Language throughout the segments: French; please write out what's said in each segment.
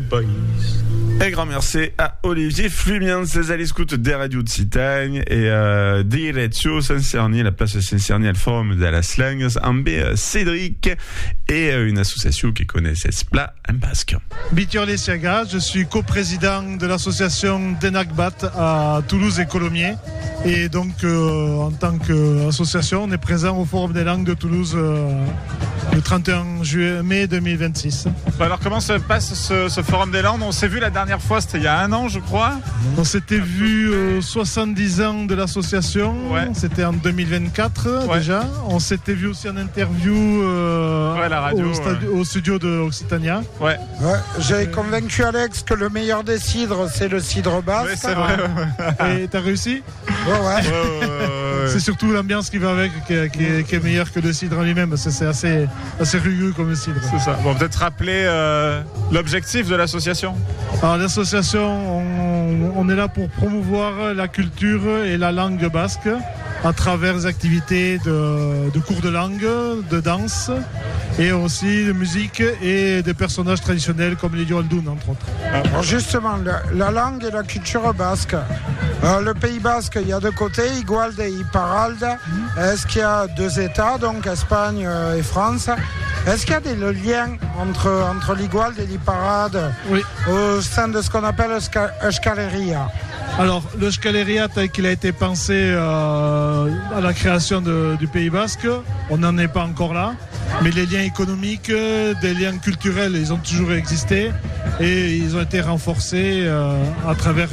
país. Et grand merci à Olivier Flumiens, ces Aliscout des radios de Citagne et Direction Saint-Cerny, la place de Saint-Cerny, le forum de la Slangs, amb Cédric et une association qui connaît cette plat en basque. Biturle Siaga, je suis coprésident de l'association Denakbat à Toulouse et Colomiers. Et donc, en tant qu'association, on est présent au Forum des langues de Toulouse le 31 mai 2026. Alors, comment se passe ce Forum des langues? On s'est vu la dernière fois, c'était il y a 1 an, je crois. On s'était vu 70 ans de l'association, ouais. C'était en 2024 ouais. Déjà. On s'était vu aussi en interview la radio, au studio de Occitania. Ouais. J'ai convaincu Alex que le meilleur des cidres, c'est le cidre basque. Oui, c'est vrai. Et t'as réussi? Ouais. C'est surtout l'ambiance qui va avec qui est meilleure que le cidre en lui-même. C'est assez rugueux comme le cidre. C'est ça. Bon, peut-être rappeler l'objectif de l'association. Alors l'association, on est là pour promouvoir la culture et la langue basque à travers des activités de cours de langue, de danse et aussi de musique et des personnages traditionnels comme les Yoldun entre autres. Alors justement, la langue et la culture basque. Le Pays basque, il y a 2 côtés, Igualde et Iparralde. Est-ce qu'il y a 2 États, donc Espagne et France? Est-ce qu'il y a des liens entre l'Igualde et l'Iparralde au sein de ce qu'on appelle Euskal Herria? Alors, le Euskal Herria, tel qu'il a été pensé à la création du Pays basque, on n'en est pas encore là. Mais les liens économiques, des liens culturels, ils ont toujours existé et ils ont été renforcés à travers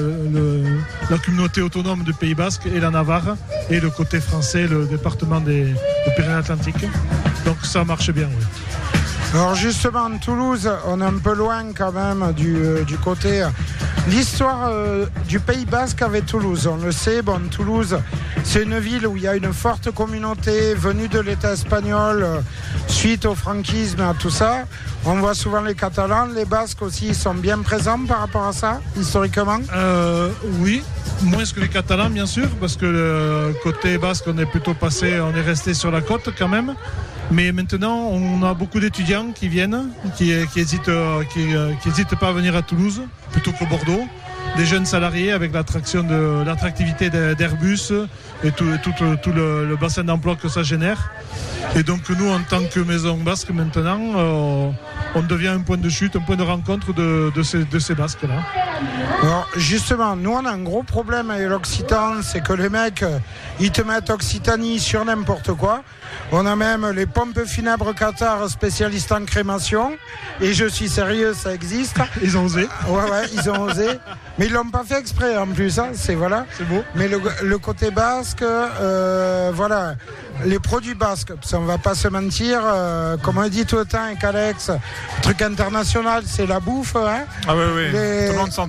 la communauté autonome du Pays basque et la Navarre et le côté français, le département des Pyrénées-Atlantiques. Donc ça marche bien, oui. Alors justement, Toulouse, on est un peu loin quand même du côté... L'histoire du Pays basque avec Toulouse, on le sait, Toulouse, c'est une ville où il y a une forte communauté venue de l'État espagnol suite au franquisme et à tout ça. On voit souvent les Catalans, les Basques aussi sont bien présents par rapport à ça, historiquement. Oui, moins que les Catalans bien sûr, parce que le côté basque, on est resté sur la côte quand même. Mais maintenant, on a beaucoup d'étudiants qui viennent, qui hésitent pas à venir à Toulouse plutôt que Bordeaux. Des jeunes salariés avec l'attractivité d'Airbus et tout le bassin d'emploi que ça génère. Et donc nous, en tant que maison basque maintenant, on devient un point de chute, un point de rencontre de ces Basques-là. Alors justement, nous on a un gros problème avec l'Occitan, c'est que les mecs, ils te mettent Occitanie sur n'importe quoi. On a même les pompes funèbres Qatar spécialistes en crémation. Et je suis sérieux, ça existe. Ils ont osé. Ouais, ils ont osé. Mais ils l'ont pas fait exprès en plus, hein. C'est beau. Mais le côté basque, voilà. Les produits basques, on va pas se mentir, comme on dit tout le temps avec Alex, le truc international, c'est la bouffe. Hein. Ah oui. Tout le monde s'entend.